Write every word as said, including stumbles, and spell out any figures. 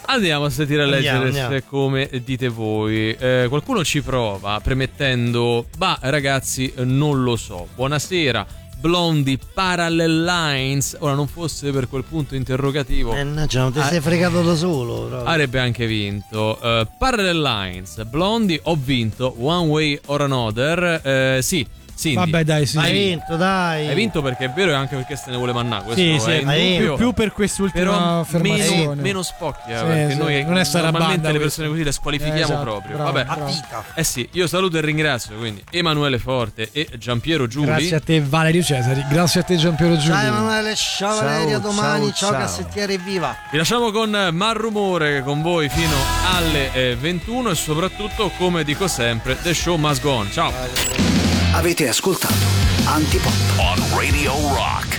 Andiamo a sentire a leggere Andiamo, andiamo. se come dite voi. Eh, qualcuno ci prova premettendo: bah ragazzi, non lo so. Buonasera, Blondie, Parallel Lines. Ora non fosse per quel punto interrogativo, Eh, no, cioè, non ti sei Ah, fregato da solo. proprio. avrebbe anche vinto. Uh, Parallel Lines, Blondie, ho vinto. One Way or Another. Eh, sì, Cindy. Vabbè, dai, sì. Hai Hai vinto, dai. Hai vinto perché è vero e anche perché se ne vuole mannare. Questo Sì, sì, è hai indubbio. più, più per quest'ultima Però meno, affermazione. meno spocchia, Sì, perché sì, noi non è sta normalmente banda le questa. persone così le squalifichiamo Eh, esatto, proprio. bravo, Vabbè, bravo. eh sì, io saluto e ringrazio quindi Emanuele Forte e Giampiero Giuli. Grazie a te Valerio Cesari, grazie a te Giampiero Giulio. Ciao Emanuele, ciao, Ciao, Valeria, domani, ciao, ciao, ciao. cassettiere, viva. Vi lasciamo con Marrumore con voi fino alle eh, ventuno e soprattutto, come dico sempre, The Show Must Go On. Ciao. Avete ascoltato Antipop on Radio Rock.